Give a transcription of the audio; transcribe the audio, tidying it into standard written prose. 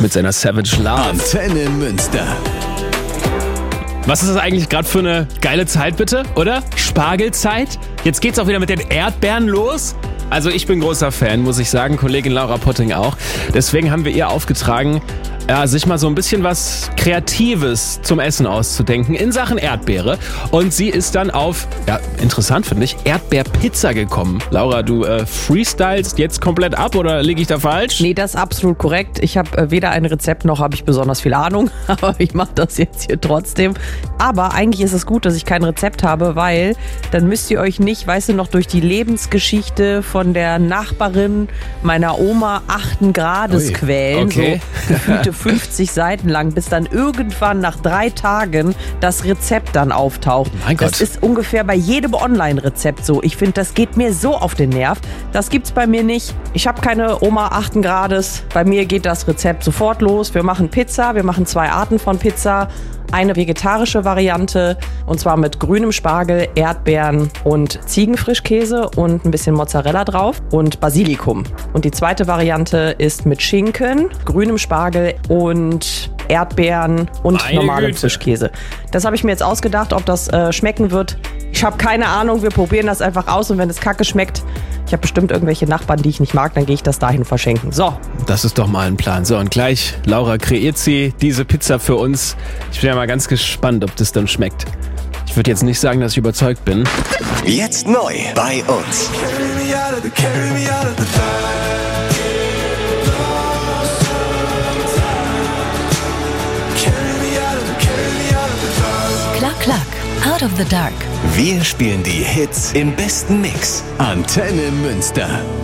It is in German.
mit seiner Savage Love. Antenne Münster. Was ist das eigentlich gerade für eine geile Zeit, bitte, oder? Spargelzeit? Jetzt geht's auch wieder mit den Erdbeeren los. Also ich bin großer Fan, muss ich sagen, Kollegin Laura Potting auch. Deswegen haben wir ihr aufgetragen, sich mal so ein bisschen was Kreatives zum Essen auszudenken in Sachen Erdbeere. Und sie ist dann auf, interessant finde ich, Erdbeerpizza gekommen. Laura, du freestylst jetzt komplett ab oder liege ich da falsch? Nee, das ist absolut korrekt. Ich habe weder ein Rezept noch habe ich besonders viel Ahnung, aber ich mache das jetzt hier trotzdem. Aber eigentlich ist es gut, dass ich kein Rezept habe, weil dann müsst ihr euch nicht, weißt du, noch durch die Lebensgeschichte von der Nachbarin meiner Oma 8. Grades quälen. Okay. So gefühlte 50 Seiten lang, bis dann irgendwann nach 3 Tagen das Rezept dann auftaucht. Mein Gott. Das ist ungefähr bei jedem Online-Rezept so. Ich finde, das geht mir so auf den Nerv. Das gibt's bei mir nicht. Ich habe keine Oma 8. Grades. Bei mir geht das Rezept sofort los. Wir machen Pizza, wir machen 2 Arten von Pizza. Eine vegetarische Variante und zwar mit grünem Spargel, Erdbeeren und Ziegenfrischkäse und ein bisschen Mozzarella drauf und Basilikum. Und die zweite Variante ist mit Schinken, grünem Spargel und Erdbeeren und Meine normalem Güte. Frischkäse. Das habe ich mir jetzt ausgedacht, ob das schmecken wird. Ich habe keine Ahnung, wir probieren das einfach aus und wenn es kacke schmeckt, ich habe bestimmt irgendwelche Nachbarn, die ich nicht mag, dann gehe ich das dahin verschenken. So. Das ist doch mal ein Plan. So, und gleich, Laura, kreiert sie diese Pizza für uns. Ich bin ja mal ganz gespannt, ob das dann schmeckt. Ich würde jetzt nicht sagen, dass ich überzeugt bin. Jetzt neu bei uns. Klack, klack, out of the dark. Wir spielen die Hits im besten Mix. Antenne Münster.